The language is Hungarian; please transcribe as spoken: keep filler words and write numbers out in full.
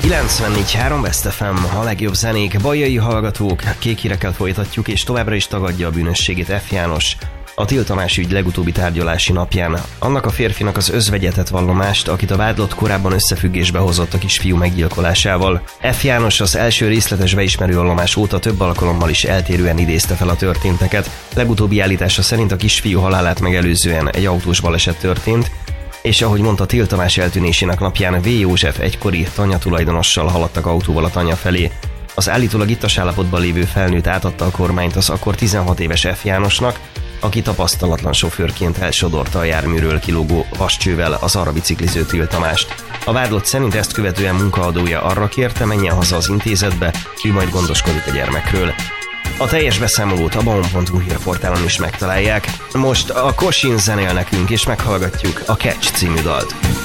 kilencvennégy három West ef em, a legjobb zenék, bajai hallgatók, kék hírekkel folytatjuk, és továbbra is tagadja a bűnösségét F. János a Till Tamás ügy legutóbbi tárgyalási napján. Annak a férfinak az özvegyetett vallomást, akit a vádlott korábban összefüggésbe hozott a kisfiú meggyilkolásával. F. János az első részletes beismerő vallomás óta több alkalommal is eltérően idézte fel a történteket. Legutóbbi állítása szerint a kisfiú halálát megelőzően egy autós baleset történt, és ahogy mondta, Till Tamás eltűnésének napján V. József egykori tanyatulajdonossal haladtak autóval a tanya felé. Az állítólag ittas állapotban lévő felnőtt átadta a kormányt az akkor tizenhat éves F. Jánosnak, aki tapasztalatlan sofőrként elsodorta a járműről kilógó vascsővel az arra bicikliző Till Tamást. A vádlott szerint ezt követően munkaadója arra kérte, menjen haza az intézetbe, ő majd gondoskodik a gyermekről. A teljes beszámolót a baon pont hu hírportálon is megtalálják. Most a Kosin zenél nekünk, és meghallgatjuk a Catch című dalt.